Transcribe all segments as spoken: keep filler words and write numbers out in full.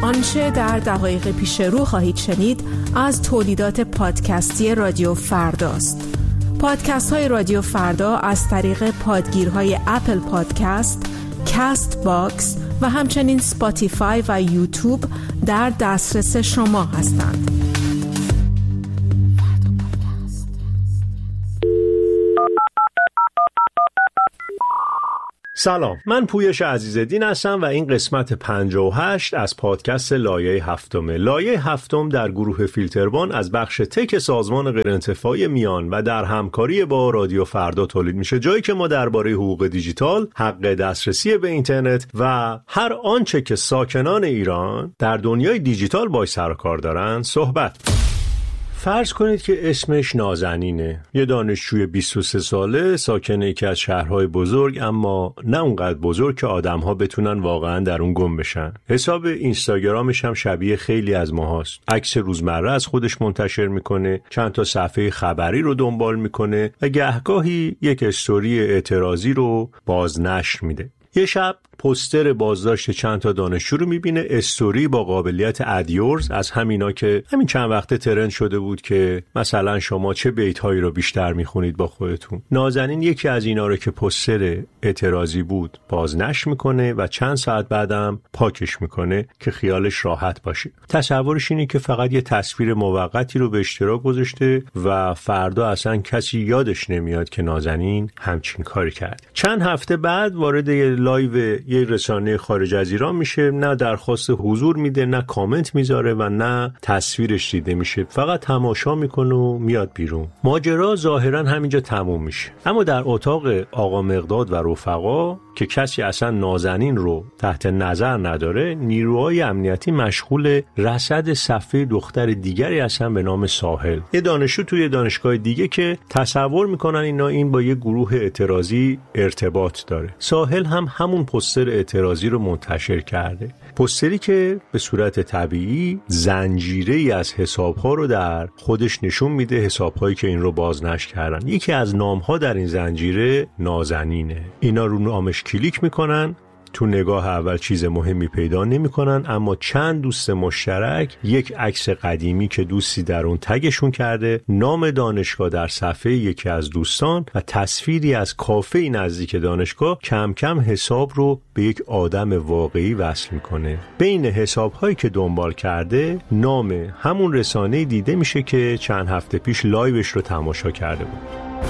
آنچه در دقایق پیش رو خواهید شنید از تولیدات پادکستی رادیو فرداست. پادکست های رادیو فردا از طریق پادگیرهای اپل پادکست، کاست باکس و همچنین سپاتیفای و یوتیوب در دسترس شما هستند. سلام، من پویش عزیزالدین هستم و این قسمت پنجاه و هشت از پادکست لایه هفتمه. لایه هفتم در گروه فیلتروان از بخش تک سازمان غیرانتفاعی میان و در همکاری با رادیو فردا تولید میشه، جایی که ما درباره حقوق دیجیتال، حق دسترسی به اینترنت و هر آنچه که ساکنان ایران در دنیای دیجیتال باهاش سر و کار دارن صحبت. فرض کنید که اسمش نازنینه، یه دانشجوی بیست و سه ساله، ساکن یکی از شهرهای بزرگ، اما نه اونقدر بزرگ که آدم‌ها بتونن واقعاً در اون گم بشن. حساب اینستاگرامش هم شبیه خیلی از ماهاست. عکس روزمره از خودش منتشر میکنه، چند تا صفحه خبری رو دنبال میکنه و گهگاهی یک استوری اعتراضی رو بازنشر میده. یه شب پوستر بازداشت چند تا دانشجو رو میبینه، استوری با قابلیت ادیورز، از همینا که همین چند وقته ترند شده بود که مثلا شما چه بیت هایی رو بیشتر میخونید با خودتون. نازنین یکی از اینا رو که پوستر اعتراضی بود بازنشر میکنه و چند ساعت بعدم پاکش میکنه که خیالش راحت باشه. تصورش اینه که فقط یه تصویر موقتی رو به اشتراک گذاشته و فردا اصلا کسی یادش نمیاد که نازنین همچین کاری کرد. چند هفته بعد وارد یه لایو یه رسانه خارج از ایران میشه، نه درخواست حضور میده، نه کامنت میذاره و نه تصویرش دیده میشه، فقط تماشا میکنه و میاد بیرون. ماجرا ظاهرا همینجا تموم میشه، اما در اتاق آقا مقداد و رفقا که کسی اصلا نازنین رو تحت نظر نداره، نیروهای امنیتی مشغول رصد صفحه دختر دیگری هستن به نام ساحل، یه دانشجو توی دانشگاه دیگه که تصور میکنن اینا این با یه گروه اعتراضی ارتباط داره. ساحل هم همون پوستر اعتراضی رو منتشر کرده، پوستری که به صورت طبیعی زنجیره‌ای از حساب‌ها رو در خودش نشون میده، حساب‌هایی که این رو بازنشر کردن. یکی از نام‌ها در این زنجیره نازنینه. اینا رو نامش کلیک میکنن، تو نگاه اول چیز مهمی پیدا نمی‌کنن، اما چند دوست مشترک، یک عکس قدیمی که دوستی در اون تگشون کرده، نام دانشگاه در صفحه یکی از دوستان و تصویری از کافه نزدیک دانشگاه، کم کم حساب رو به یک آدم واقعی وصل میکنه. بین حساب‌هایی که دنبال کرده نام همون رسانه‌ای دیده میشه که چند هفته پیش لایوش رو تماشا کرده بود.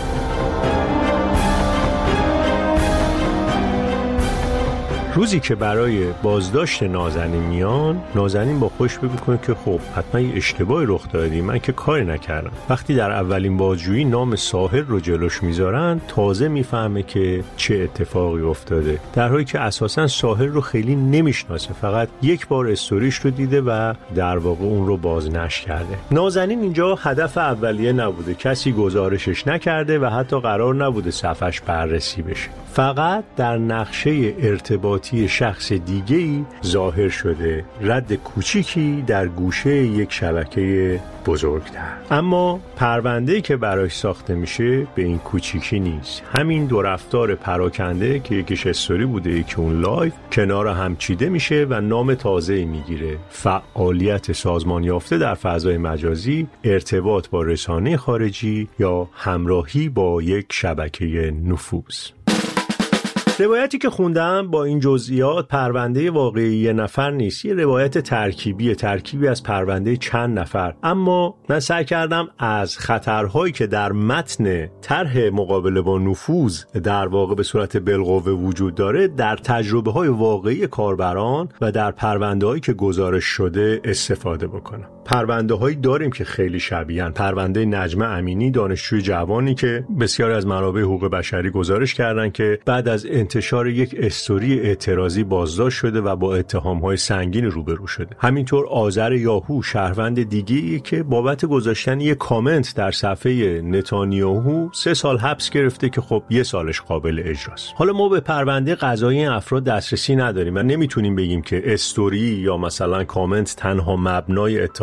روزی که برای بازداشت نازنین میان، نازنین با خوش میکنه که خب حتما یه اشتباهی رخ داده، من که کاری نکردم. وقتی در اولین بازجویی نام ساحل رو جلوش میذارن، تازه میفهمه که چه اتفاقی افتاده، در حالی که اساسا ساحل رو خیلی نمیشناسه، فقط یک بار استوریش رو دیده و در واقع اون رو بازنشر کرده. نازنین اینجا هدف اولیه نبوده، کسی گزارشش نکرده و حتی قرار نبوده صفحش بررسی بشه، فقط در نقشه ارتباطی شخص دیگه‌ای ظاهر شده، رد کوچیکی در گوشه یک شبکه بزرگتر. اما پرونده‌ای که براش ساخته میشه به این کوچیکی نیست. همین دو رفتار پراکنده که یکیش استوری بوده، یکی اون لایو، کنار هم چیده میشه و نام تازه‌ای میگیره: فعالیت سازمان یافته در فضای مجازی، ارتباط با رسانه خارجی یا همراهی با یک شبکه نفوذ. روایتی که خوندم با این جزئیات پرونده واقعی یه نفر نیست، یه روایت ترکیبی ترکیبی از پرونده چند نفر. اما من سعی کردم از خطرهایی که در متن طرح مقابله با نفوذ در واقع به صورت بالقوه وجود داره، در تجربه های واقعی کاربران و در پرونده هایی که گزارش شده استفاده بکنم. پرونده هایی داریم که خیلی شبیهن. پرونده نجمه امینی، دانشجوی جوانی که بسیاری از منابع حقوق بشری گزارش کردن که بعد از انتشار یک استوری اعتراضی بازداشت شده و با اتهام‌های سنگین روبرو شده. همینطور آذر یاهو، شهروند دیگه‌ای که بابت گذاشتن یک کامنت در صفحه نتانیاهو سه سال حبس گرفته که خب یه سالش قابل اجراست. حالا ما به پرونده قضایی این افراد دسترسی نداریم و نمیتونیم بگیم که استوری یا مثلا کامنت تنها مبنای اتهام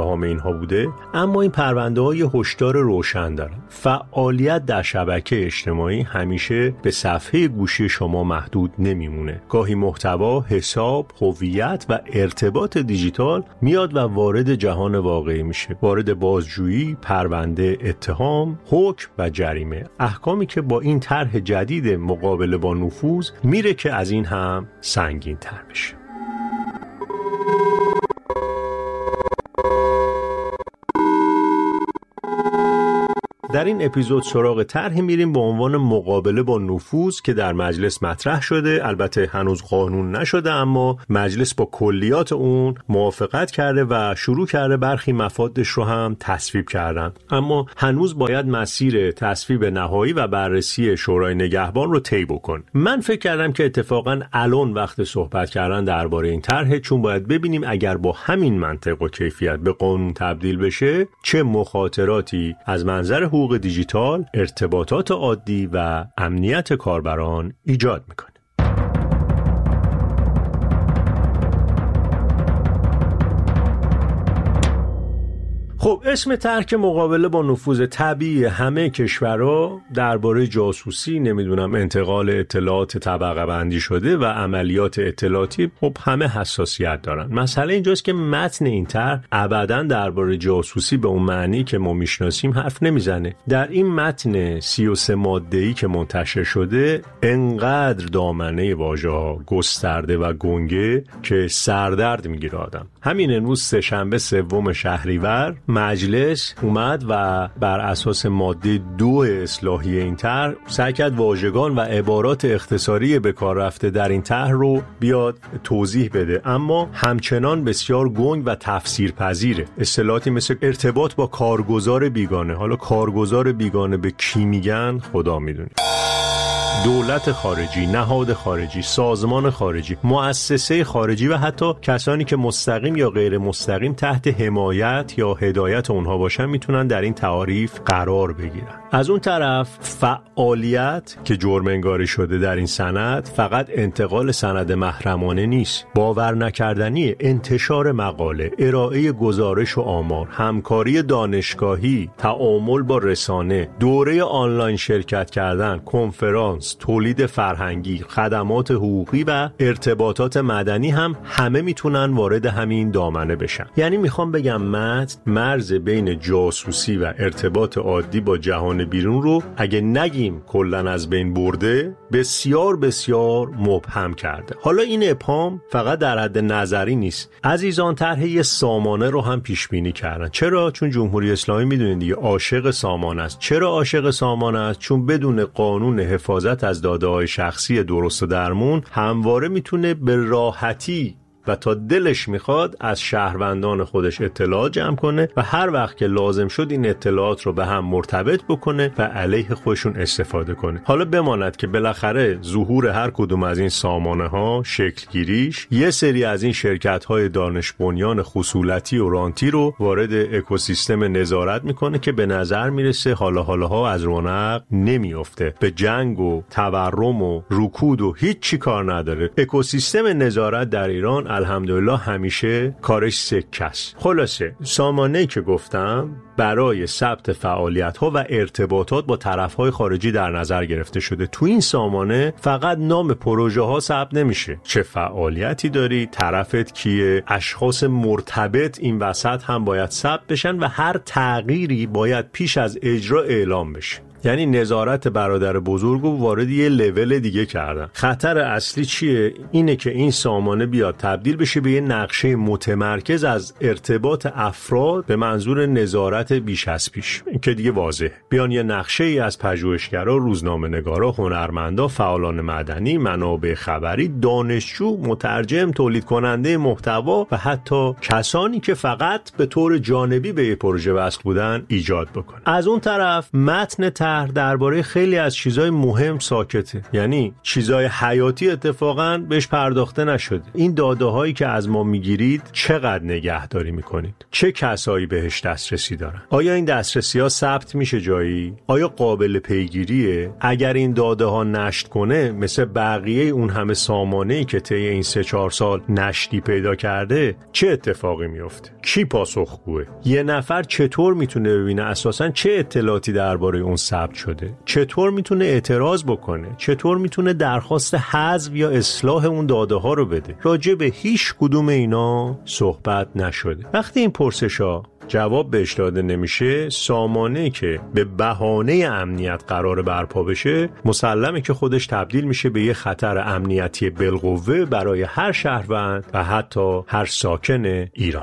اتهام اینها بوده، اما این پرونده ها یه هشدار روشن دارن. فعالیت در شبکه اجتماعی همیشه به صفحه گوشی شما محدود نمیمونه. گاهی محتوا، حساب، هویت و ارتباط دیجیتال میاد و وارد جهان واقعی میشه، وارد بازجویی، پرونده، اتهام، حکم و جریمه. احکامی که با این طرح جدید مقابله با نفوذ میره که از این هم سنگین تر بشه. در این اپیزود سراغ طرحی میریم با عنوان مقابله با نفوذ که در مجلس مطرح شده. البته هنوز قانون نشده، اما مجلس با کلیات اون موافقت کرده و شروع کرده برخی مفادش رو هم تصویب کردن، اما هنوز باید مسیر تصویب نهایی و بررسی شورای نگهبان رو طی بکن. من فکر کردم که اتفاقا الان وقت صحبت کردن درباره این طرح، چون باید ببینیم اگر با همین منطق و کیفیت به قانون تبدیل بشه چه مخاطراتی از منظر حقوق دیجیتال، ارتباطات عادی و امنیت کاربران ایجاد میکنه. خب اسم طرح مقابله با نفوذ طبیعی همه کشورها درباره جاسوسی، نمیدونم انتقال اطلاعات طبقه بندی شده و عملیات اطلاعاتی، خب همه حساسیت دارن. مسئله اینجاست که متن این طرح ابداً درباره جاسوسی به اون معنی که ما میشناسیم حرف نمیزنه. در این متن سی و سه ماده‌ای که منتشر شده انقدر دامنه واژه‌ها گسترده و گنگه که سردرد میگیره آدم. همین امروز سه‌شنبه سوم شهریور مجلس اومد و بر اساس ماده دو اصلاحیه این طرح سعی کرد واژگان و عبارات اختصاری به کار رفته در این طرح رو بیاد توضیح بده، اما همچنان بسیار گنگ و تفسیرپذیره. اصطلاحاتی مثل ارتباط با کارگزار بیگانه، حالا کارگزار بیگانه به کی میگن خدا میدونه. دولت خارجی، نهاد خارجی، سازمان خارجی، مؤسسه خارجی و حتی کسانی که مستقیم یا غیر مستقیم تحت حمایت یا هدایت اونها باشن میتونن در این تعاریف قرار بگیرن. از اون طرف فعالیت که جرم انگاری شده در این سند فقط انتقال سند محرمانه نیست، باور نکردنی انتشار مقاله، ارائه گزارش و آمار، همکاری دانشگاهی، تعامل با رسانه، دوره آنلاین شرکت کردن، کنفرانس، تولید فرهنگی، خدمات حقوقی و ارتباطات مدنی هم همه میتونن وارد همین دامنه بشن. یعنی میخوام بگم متن مرز بین جاسوسی و ارتباط عادی با جهان بیرون رو اگه نگیم کلن از بین برده، بسیار بسیار مبهم کرده. حالا این ابهام فقط در حد نظری نیست. عزیزان طرح یه سامانه رو هم پیش بینی کردن. چرا؟ چون جمهوری اسلامی میدونید دیگه عاشق سامانه است. چرا عاشق سامانه است؟ چون بدون قانون حفاظت از داده‌های شخصی درست و درمون همواره میتونه به راحتی و تا دلش میخواد از شهروندان خودش اطلاعات جمع کنه و هر وقت که لازم شد این اطلاعات رو به هم مرتبط بکنه و علیه خودشون استفاده کنه. حالا بماند که بالاخره ظهور هر کدوم از این سامانه ها، شکل گیریش، یه سری از این شرکت های دانش بنیان خصولتی و رانتی رو وارد اکوسیستم نظارت میکنه که به نظر میرسه حالا حالاها از رونق نمیفته، به جنگ و تورم و رکود و هیچ چی کار نداره. اکوسیستم نظارت در ایران الحمدلله همیشه کارش سکه است. خلاصه سامانه‌ای که گفتم برای ثبت فعالیت‌ها و ارتباطات با طرف‌های خارجی در نظر گرفته شده. تو این سامانه فقط نام پروژه‌ها ثبت نمیشه، چه فعالیتی داری، طرفت کیه، اشخاص مرتبط این وسط هم باید ثبت بشن و هر تغییری باید پیش از اجرا اعلام بشه. یعنی نظارت برادر بزرگ رو وارد یه لول دیگه کردن. خطر اصلی چیه؟ اینه که این سامانه بیاد تبدیل بشه به یه نقشه متمرکز از ارتباط افراد به منظور نظارت بیش از پیش. این که دیگه واضحه. بیان یه نقشه ای از پژوهشگرا، روزنامه‌نگارا، هنرمندا، فعالان مدنی، منابع خبری، دانشجو، مترجم، تولید کننده محتوا و حتی کسانی که فقط به طور جانبی به یه پروژه وصل بودن ایجاد بکنه. از اون طرف متن شهر درباره خیلی از چیزای مهم ساکته، یعنی چیزای حیاتی اتفاقاً بهش پرداخته نشده. این داده هایی که از ما میگیرید چقدر نگهداری میکنید؟ چه کسایی بهش دسترسی دارن؟ آیا این دسترسی ها ثبت میشه جایی؟ آیا قابل پیگیریه؟ اگر این داده ها نشت کنه مثل بقیه اون همه سامانه‌ای که طی این سه چهار سال نشتی پیدا کرده چه اتفاقی میفته؟ کی پاسخگوه؟ یه نفر چطور میتونه ببینه اساساً چه اطلاعاتی درباره اون ثبت شده؟ چطور میتونه اعتراض بکنه؟ چطور میتونه درخواست حذف یا اصلاح اون داده ها رو بده؟ راجع به هیچ کدوم اینا صحبت نشده. وقتی این پرسش‌ها جواب بهش داده نمیشه، سامانه‌ای که به بهانه امنیت قرار برپا بشه مسلمه که خودش تبدیل میشه به یه خطر امنیتی بالقوه برای هر شهروند و حتی هر ساکن ایران.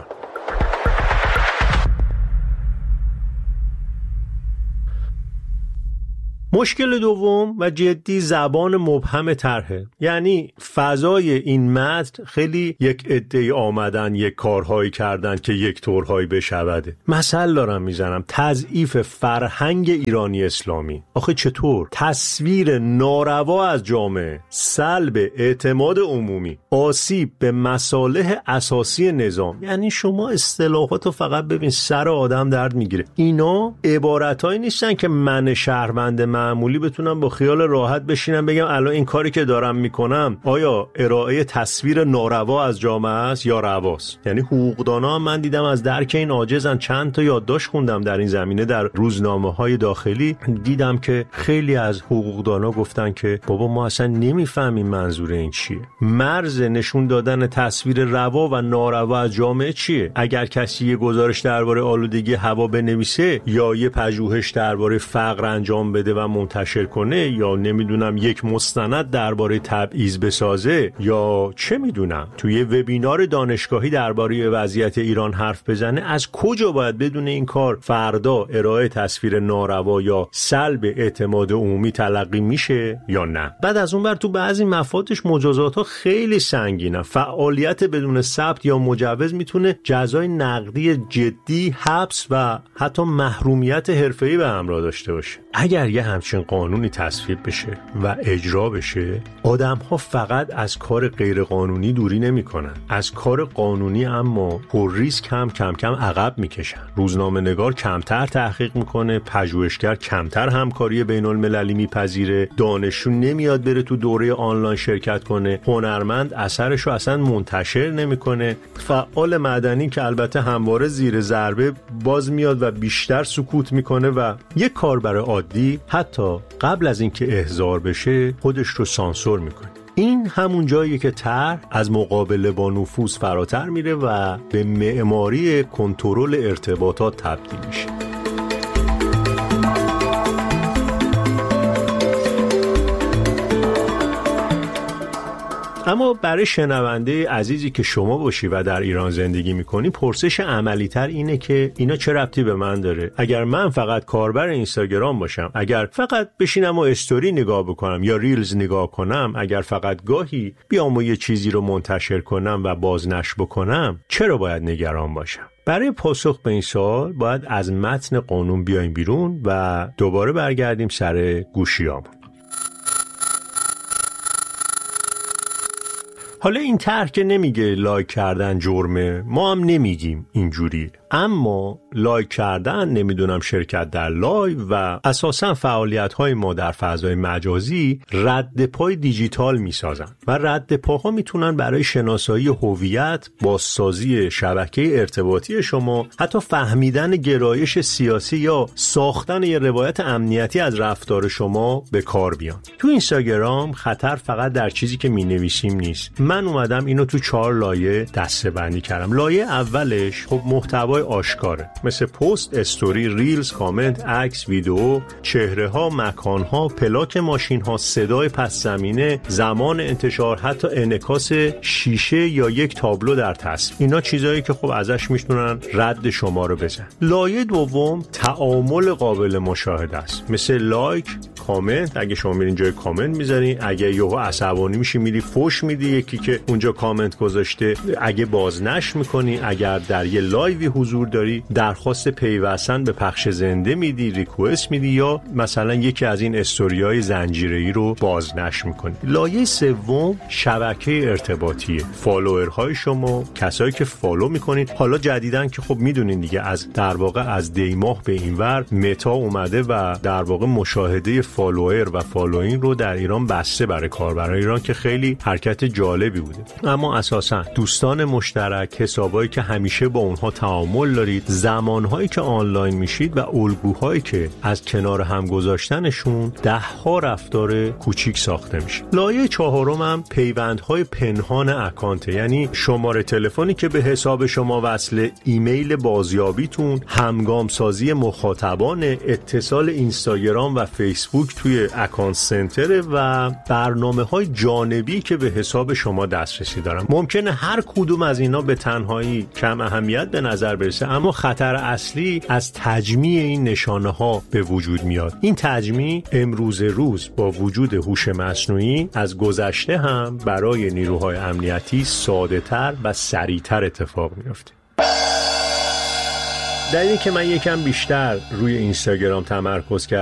مشکل دوم و جدی زبان مبهم طرحه. یعنی فضای این متن خیلی یک عده‌ای آمدن یک کارهایی کردن که یک طورهایی بشوده. مثل دارم میزنم، تضعیف فرهنگ ایرانی اسلامی. آخه چطور؟ تصویر ناروا از جامعه، سلب اعتماد عمومی، آسیب به مصالح اساسی نظام. یعنی شما اصطلاحاتو فقط ببین، سر آدم درد میگیره. اینا عبارتایی نیستن که من شهروند معمولی بتونم با خیال راحت بشینم بگم الان این کاری که دارم میکنم آیا ارائه تصویر ناروا از جامعه است یا رواست. یعنی حقوقدانا هم من دیدم از درک این عاجزن. چند تا یادداشت خوندم در این زمینه در روزنامه‌های داخلی، دیدم که خیلی از حقوقدانا گفتن که بابا ما اصلا نمیفهمیم منظور این چیه. مرز نشون دادن تصویر روا و ناروا از جامعه چیه؟ اگر کسی یه گزارش درباره آلودگی هوا بنویسه یا یه پژوهش درباره فقر انجام بده و منتشر کنه یا نمیدونم یک مستند درباره تبعیض بسازه یا چه میدونم توی وبینار دانشگاهی درباره وضعیت ایران حرف بزنه، از کجا باید بدون این کار فردا ارائه تصویر ناروا یا سلب اعتماد عمومی تلقی میشه یا نه؟ بعد از اون بر تو بعضی مفاتش مجازات ها خیلی سنگینه. فعالیت بدون ثبت یا مجوز میتونه جزای نقدی جدی، حبس و حتی محرومیت حرفه‌ای به همراه داشته باشه. اگر یه همچین قانونی تصویب بشه و اجرا بشه، آدم‌ها فقط از کار غیر قانونی دوری نمی‌کنن، از کار قانونی اما پر ریسک هم کم کم عقب می‌کشن. روزنامه‌نگار کمتر تحقیق می‌کنه، پژوهشگر کمتر همکاری بین‌المللی می‌پذیره، دانشجو نمیاد بره تو دوره آنلاین شرکت کنه، هنرمند اثرشو اصلا منتشر نمی‌کنه، فعال مدنی که البته همواره زیر ضربه باز میاد و بیشتر سکوت می‌کنه و یک کاربر عادی حتی قبل از اینکه احضار بشه خودش رو سانسور میکنه. این همون جاییه که طرح از مقابله با نفوذ فراتر میره و به معماری کنترل ارتباطات تبدیل میشه. اما برای شنونده عزیزی که شما باشی و در ایران زندگی میکنی، پرسش عملی تر اینه که اینا چه ربطی به من داره؟ اگر من فقط کاربر اینستاگرام باشم، اگر فقط بشینم و استوری نگاه بکنم یا ریلز نگاه کنم، اگر فقط گاهی بیام و یه چیزی رو منتشر کنم و بازنشر بکنم، چرا باید نگران باشم؟ برای پاسخ به این سوال باید از متن قانون بیایم بیرون و دوباره برگردیم سر گوشیامون. حالا این طرح که نمیگه لایک کردن جرمه، ما هم نمیگیم اینجوری، اما لایک کردن، نمیدونم شرکت در لایو و اساساً فعالیت‌های ما در فضای مجازی رد پای دیجیتال میسازن و رد پاها میتونن برای شناسایی هویت، بازسازی شبکه ارتباطی شما، حتی فهمیدن گرایش سیاسی یا ساختن یه روایت امنیتی از رفتار شما به کار بیان. تو اینستاگرام خطر فقط در چیزی که مینویسیم نیست. من اومدم اینو تو چهار لایه دسته‌بندی کردم. لایه اولش خب محتوای آشکاره، مثل پست، استوری، ریلز، کامنت، عکس، ویدیو، چهره ها، مکان ها، پلاک ماشین ها، صدای پس زمینه، زمان انتشار، حتی انعکاس شیشه یا یک تابلو در تصویر. اینا چیزایی که خب ازش میتونن رد شما رو بزن. لایه دوم تعامل قابل مشاهده است، مثل لایک، کامنت. اگه شما میرین جای کامنت میذارین، اگه یهو عصبانی میشی میری فوش میدی یکی که اونجا کامنت گذاشته، اگه بازنشر میکنی، اگر در یه لایوی حضور داری، درخواست پیوستن به پخش زنده میدی، ریکوست میدی، یا مثلا یکی از این استوریای زنجیره‌ای رو بازنشر میکنی. لایه سوم شبکه ارتباطیه، فالوورهای شما، کسایی که فالو میکنید. حالا جدیدن که خب میدونین دیگه، از در واقع از دی ماه به اینور متا اومده و در واقع مشاهده فالوور و فالوینگ رو در ایران بسته برای کاربران ایران که خیلی حرکت جالبی بوده. اما اساسا دوستان مشترک، حسابایی که همیشه با اونها تعامل دارید، زمانهایی که آنلاین میشید و الگوهایی که از کنار هم گذاشتنشون ده ها رفتار کوچیک ساخته میشه. لایه چهارم هم پیوندهای پنهان اکانت، یعنی شماره تلفنی که به حساب شما وصله، ایمیل بازیابیتون، همگام سازی مخاطبان، اتصال اینستاگرام و فیسبوک توی اکانت سنتر و برنامه‌های جانبی که به حساب شما دسترسی دارن. ممکنه هر کدوم از اینا به تنهایی کم اهمیت به نظر برسه، اما خطر اصلی از تجمیع این نشانه ها به وجود میاد. این تجمیع امروز روز با وجود هوش مصنوعی از گذشته هم برای نیروهای امنیتی ساده‌تر و سریعتر اتفاق میفته. در این که من یکم بیشتر روی اینستاگرام تمرکز کردم